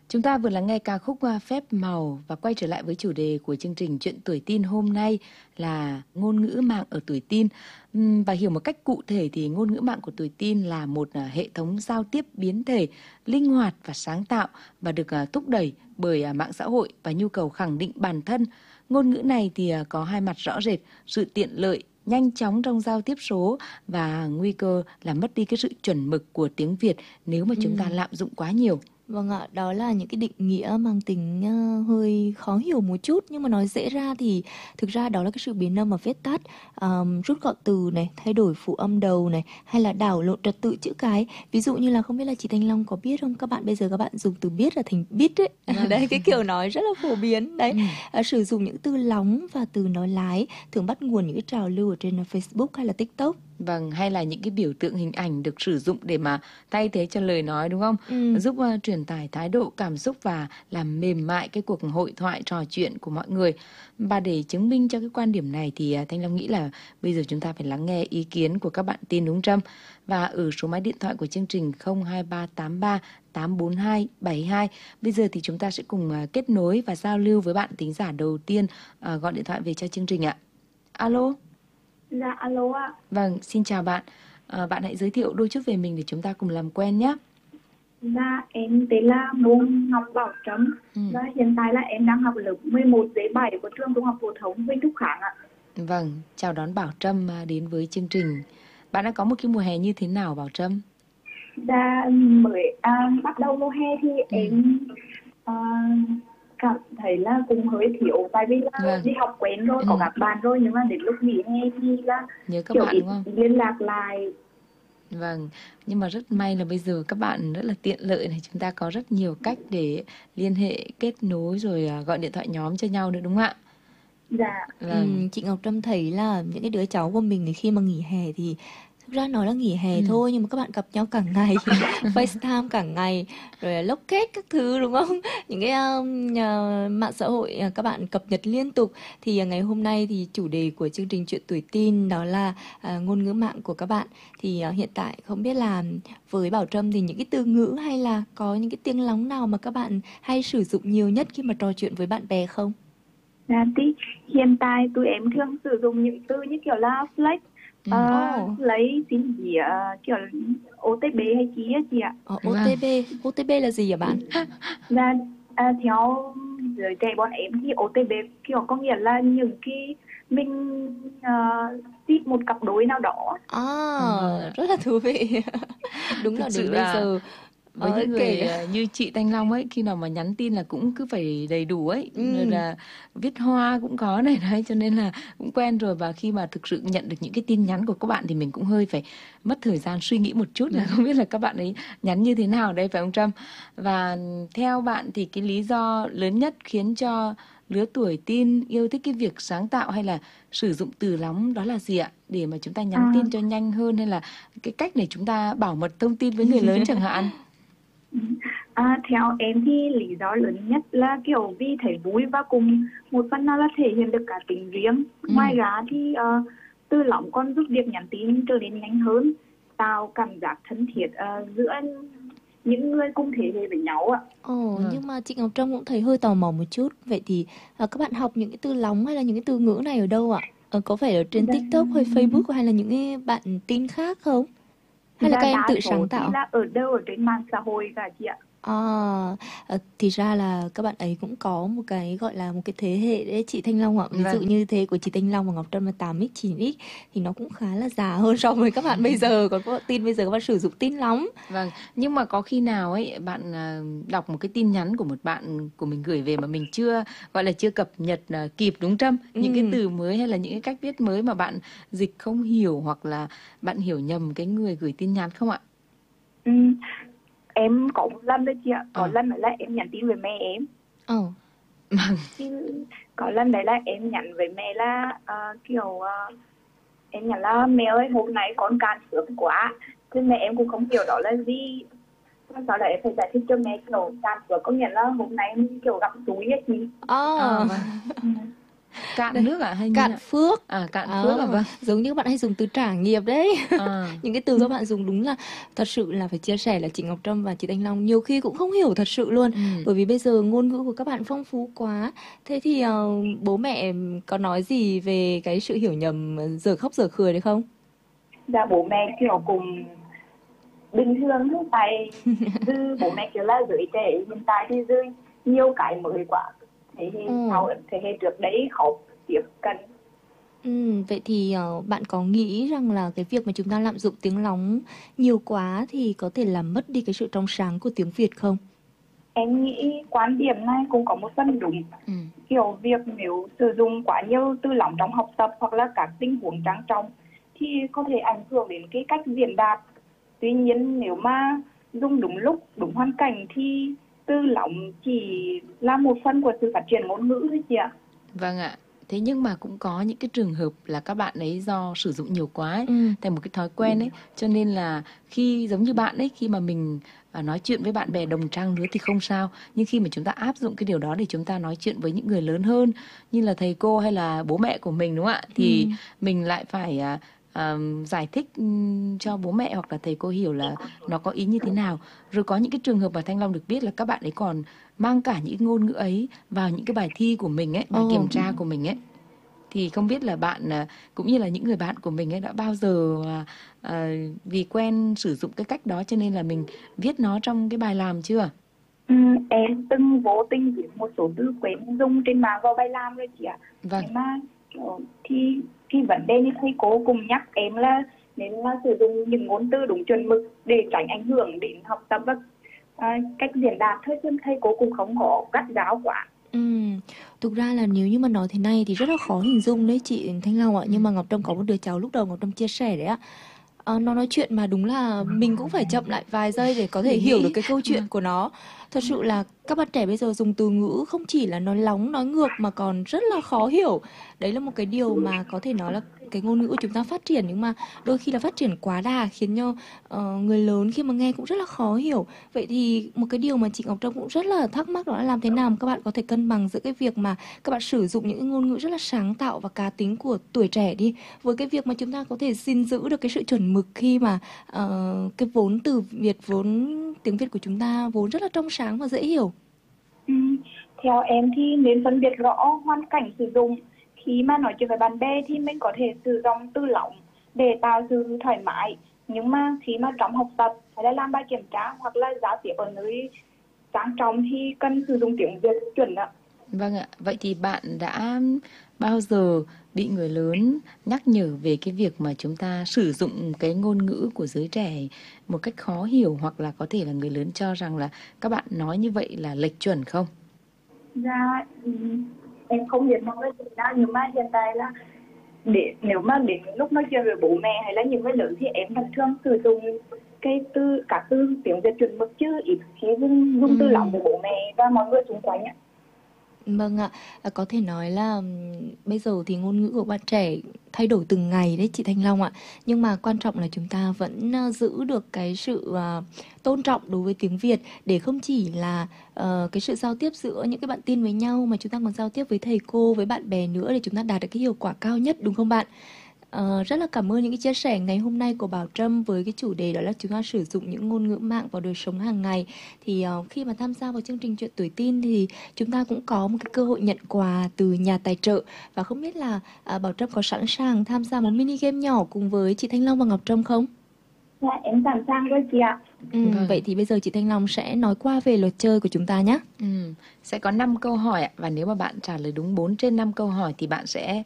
Chúng ta vừa lắng nghe ca khúc Phép Màu và quay trở lại với chủ đề của chương trình Chuyện Tuổi Teen hôm nay là ngôn ngữ mạng ở tuổi teen. Và hiểu một cách cụ thể thì ngôn ngữ mạng của tuổi teen là một hệ thống giao tiếp biến thể, linh hoạt và sáng tạo và được thúc đẩy bởi mạng xã hội và nhu cầu khẳng định bản thân. Ngôn ngữ này thì có hai mặt rõ rệt, sự tiện lợi, nhanh chóng trong giao tiếp số và nguy cơ làm mất đi cái sự chuẩn mực của tiếng Việt nếu mà chúng ta lạm dụng quá nhiều. Vâng ạ, đó là những cái định nghĩa mang tính hơi khó hiểu một chút, nhưng mà nói dễ ra thì thực ra đó là cái sự biến âm và viết tắt, rút gọn từ này, thay đổi phụ âm đầu này, hay là đảo lộn trật tự chữ cái. Ví dụ như là không biết là chị Thanh Long có biết không, các bạn bây giờ các bạn dùng từ biết là thành bít ấy. Đấy, cái kiểu nói rất là phổ biến đấy. Sử dụng những từ lóng và từ nói lái thường bắt nguồn những cái trào lưu ở trên Facebook hay là TikTok. Vâng, hay là những cái biểu tượng hình ảnh được sử dụng để mà thay thế cho lời nói, đúng không? Giúp truyền tải thái độ, cảm xúc và làm mềm mại cái cuộc hội thoại trò chuyện của mọi người. Và để chứng minh cho cái quan điểm này thì Thanh Long nghĩ là bây giờ chúng ta phải lắng nghe ý kiến của các bạn tin, đúng Trâm? Và ở số máy điện thoại của chương trình 02383 842 72. Bây giờ thì chúng ta sẽ cùng kết nối và giao lưu với bạn thính giả đầu tiên gọi điện thoại về cho chương trình ạ. Alo. Dạ, alo ạ. Vâng, xin chào bạn. Bạn hãy giới thiệu đôi chút về mình để chúng ta cùng làm quen nhé. Dạ, em tên là Ngô Ngọc Bảo Trâm. Và hiện tại là em đang học lớp 11/7 của trường Trung học phổ thông Vinh Thúc Kháng ạ. Vâng, chào đón Bảo Trâm đến với chương trình. Bạn đã có một cái mùa hè như thế nào Bảo Trâm? Dạ, mới bắt đầu mùa hè thì em cảm thấy là cũng hơi thiếu, tại vì là đi học quen rồi, có các bạn rồi, nhưng mà đến lúc nghỉ hè thì là nhớ các kiểu bạn ít đúng không? liên lạc lại. Vâng, nhưng mà rất may là bây giờ các bạn rất là tiện lợi này, chúng ta có rất nhiều cách để liên hệ, kết nối rồi gọi điện thoại nhóm cho nhau nữa đúng không ạ? Dạ. Chị Ngọc Trâm thấy là những cái đứa cháu của mình thì khi mà nghỉ hè thì thực ra nó là nghỉ hè thôi, nhưng mà các bạn gặp nhau cả ngày, FaceTime cả ngày, rồi lốc kết các thứ đúng không? Những cái mạng xã hội các bạn cập nhật liên tục. Thì ngày hôm nay thì chủ đề của chương trình Chuyện Tuổi Teen đó là ngôn ngữ mạng của các bạn. Thì hiện tại không biết là với Bảo Trâm thì những cái từ ngữ hay là có những cái tiếng lóng nào mà các bạn hay sử dụng nhiều nhất khi mà trò chuyện với bạn bè không? Dạ, thì hiện tại tụi em thường sử dụng những từ như kiểu là flex, lấy xin gì kiểu OTP hay gì á chị ạ? OTP là gì hả bạn? Là theo giới trẻ bọn em thì OTP kiểu có nghĩa là những cái mình ship một cặp đôi nào đó. Rất là thú vị. Đúng là đến bây giờ với những người như chị Thanh Long ấy, khi nào mà nhắn tin là cũng cứ phải đầy đủ ấy, rồi là viết hoa cũng có này đấy, cho nên là cũng quen rồi. Và khi mà thực sự nhận được những cái tin nhắn của các bạn thì mình cũng hơi phải mất thời gian suy nghĩ một chút là không biết là các bạn ấy nhắn như thế nào đây, phải không Trâm? Và theo bạn thì cái lý do lớn nhất khiến cho lứa tuổi teen yêu thích cái việc sáng tạo hay là sử dụng từ lóng đó là gì ạ? Để mà chúng ta nhắn tin cho nhanh hơn, hay là cái cách để chúng ta bảo mật thông tin với người lớn chẳng hạn? Theo em thì lý do lớn nhất là kiểu vì thấy vui và cùng một phần nào là thể hiện được cả tính riêng. Ngoài ra thì từ lóng còn giúp việc nhắn tin trở nên nhanh hơn, tạo cảm giác thân thiết giữa những người cùng thế hệ với nhau ạ. Nhưng mà chị Ngọc Trâm cũng thấy hơi tò mò một chút. Vậy thì các bạn học những cái từ lóng hay là những cái từ ngữ này ở đâu ạ? Có phải ở trên TikTok hay Facebook hay là những cái bạn tin khác không? Hay là các em tự sáng tạo? Là ở đâu ở trên mạng xã hội cả chị ạ. Thì ra là các bạn ấy cũng có một cái gọi là một cái thế hệ đấy chị Thanh Long ạ. Ví dụ như thế của chị Thanh Long và Ngọc Trâm là 8x, 9x thì nó cũng khá là già hơn so với các bạn bây giờ. Còn các bạn tin bây giờ các bạn sử dụng tin lắm. Vâng, nhưng mà có khi nào ấy bạn đọc một cái tin nhắn của một bạn của mình gửi về mà mình chưa gọi là chưa cập nhật kịp, đúng Trâm? Những cái từ mới hay là những cái cách viết mới mà bạn dịch không hiểu, hoặc là bạn hiểu nhầm cái người gửi tin nhắn không ạ? Em có một lần đấy chị ạ. Có lần đấy là em nhắn tin với mẹ em. Có lần đấy là em nhắn với mẹ là em nhắn là mẹ ơi, hôm nay con can sớm quá. Thế mẹ em cũng không hiểu đó là gì. Sau đó em phải giải thích cho mẹ kiểu can sớm có nghĩa là hôm nay em kiểu gặp túi ấy chị. Cạn nước à hay như Cạn nào? phước. Cạn phước à, vâng. Giống như các bạn hay dùng từ trả nghiệp đấy. Những cái từ các bạn dùng đúng là thật sự là phải chia sẻ là chị Ngọc Trâm và chị Thanh Long nhiều khi cũng không hiểu thật sự luôn. Bởi vì bây giờ ngôn ngữ của các bạn phong phú quá. Thế thì bố mẹ có nói gì về cái sự hiểu nhầm giờ khóc giờ cười đấy không? Dạ bố mẹ kiểu cùng bình thường thôi, tại dư bố mẹ kiểu là giới trẻ hiện tại thì dư nhiều cái mới quá, thế thì sau thế hệ trước đấy khó tiếp cận. Vậy thì bạn có nghĩ rằng là cái việc mà chúng ta lạm dụng tiếng lóng nhiều quá thì có thể làm mất đi cái sự trong sáng của tiếng Việt không? Em nghĩ quan điểm này cũng có một phần đúng. Kiểu việc nếu sử dụng quá nhiều từ lóng trong học tập hoặc là các tình huống trang trọng thì có thể ảnh hưởng đến cái cách diễn đạt. Tuy nhiên nếu mà dùng đúng lúc, đúng hoàn cảnh thì từ lóng chỉ là một phần của sự phát triển ngôn ngữ thôi chị ạ. Vâng ạ. Thế nhưng mà cũng có những cái trường hợp là các bạn ấy do sử dụng nhiều quá ấy, thành một cái thói quen ấy, cho nên là khi giống như bạn ấy, khi mà mình nói chuyện với bạn bè đồng trang lứa thì không sao, nhưng khi mà chúng ta áp dụng cái điều đó để chúng ta nói chuyện với những người lớn hơn như là thầy cô hay là bố mẹ của mình, đúng không ạ, thì mình lại phải giải thích cho bố mẹ hoặc là thầy cô hiểu là nó có ý như thế nào. Rồi có những cái trường hợp mà Thanh Long được biết là các bạn ấy còn mang cả những ngôn ngữ ấy vào những cái bài thi của mình ấy, bài kiểm tra của mình ấy. Thì không biết là bạn cũng như là những người bạn của mình ấy đã bao giờ vì quen sử dụng cái cách đó cho nên là mình viết nó trong cái bài làm chưa? Em từng vô tình viết một số từ quen dùng trên mạng vào bài làm rồi chị ạ. Vâng. Nhưng mà thì cái vấn đề như thầy cô cùng nhắc em là nên là sử dụng những ngôn từ đúng chuẩn mực để tránh ảnh hưởng đến học tập và cách diễn đạt thôi, chứ thầy cô cũng không có gắt gáo quá. Thực ra là nếu như mà nói thế này thì rất là khó hình dung đấy chị Thanh Long ạ. Nhưng mà Ngọc Trâm có một đứa cháu lúc đầu Ngọc Trâm chia sẻ đấy ạ. Nó nói chuyện mà đúng là mình cũng phải chậm lại vài giây để có thể hiểu được cái câu chuyện của nó. Thật sự là các bạn trẻ bây giờ dùng từ ngữ không chỉ là nói lóng, nói ngược mà còn rất là khó hiểu. Đấy là một cái điều mà có thể nói là cái ngôn ngữ của chúng ta phát triển, nhưng mà đôi khi là phát triển quá đà khiến cho người lớn khi mà nghe cũng rất là khó hiểu. Vậy thì một cái điều mà chị Ngọc Trâm cũng rất là thắc mắc đó là làm thế nào mà các bạn có thể cân bằng giữa cái việc mà các bạn sử dụng những ngôn ngữ rất là sáng tạo và cá tính của tuổi trẻ đi, với cái việc mà chúng ta có thể gìn giữ được cái sự chuẩn mực khi mà cái vốn từ Việt, vốn tiếng Việt của chúng ta vốn rất là trong sáng và dễ hiểu. Theo em thì nên phân biệt rõ hoàn cảnh sử dụng. Khi mà nói chuyện với bạn bè thì mình có thể sử dụng từ lóng để tạo sự thoải mái. Nhưng mà khi mà trong học tập hay là làm bài kiểm tra hoặc là giao tiếp ở nơi trang trọng thì cần sử dụng tiếng Việt chuẩn ạ. Vâng ạ. Vậy thì bạn đã bao giờ bị người lớn nhắc nhở về cái việc mà chúng ta sử dụng cái ngôn ngữ của giới trẻ một cách khó hiểu, hoặc là có thể là người lớn cho rằng là các bạn nói như vậy là lệch chuẩn không? Dạ, em không biết mọi người thế nào, nhưng mà hiện tại là nếu mà đến lúc nói chuyện với bố mẹ hay là những người lớn thì em vẫn thường sử dụng các từ tiếng Việt chuẩn mực, chứ ít khi dùng từ lóng với bố mẹ và mọi người xung quanh ạ. Vâng ạ, có thể nói là bây giờ thì ngôn ngữ của bạn trẻ thay đổi từng ngày đấy chị Thanh Long ạ. Nhưng mà quan trọng là chúng ta vẫn giữ được cái sự tôn trọng đối với tiếng Việt, để không chỉ là cái sự giao tiếp giữa những cái bạn tin với nhau mà chúng ta còn giao tiếp với thầy cô, với bạn bè nữa, để chúng ta đạt được cái hiệu quả cao nhất, đúng không bạn? Rất là cảm ơn những cái chia sẻ ngày hôm nay của Bảo Trâm với cái chủ đề đó là chúng ta sử dụng những ngôn ngữ mạng vào đời sống hàng ngày. Thì khi mà tham gia vào chương trình Chuyện Tuổi Tin thì chúng ta cũng có một cái cơ hội nhận quà từ nhà tài trợ. Và không biết là Bảo Trâm có sẵn sàng tham gia một mini game nhỏ cùng với chị Thanh Long và Ngọc Trâm không? Dạ, em sẵn sàng rồi chị ạ. Vậy thì bây giờ chị Thanh Long sẽ nói qua về luật chơi của chúng ta nhé. Sẽ có 5 câu hỏi ạ. Và nếu mà bạn trả lời đúng 4 trên 5 câu hỏi thì bạn sẽ